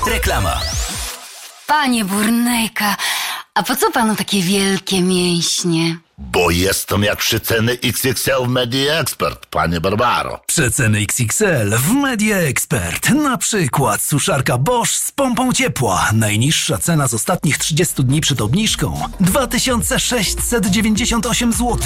Reklama. Panie Burnejka, a po co panu takie wielkie mięśnie? Bo jestem jak przeceny XXL w Media Expert, panie Barbaro. Przeceny XXL w Media Expert. Na przykład suszarka Bosch z pompą ciepła. Najniższa cena z ostatnich 30 dni przed obniżką 2698 zł.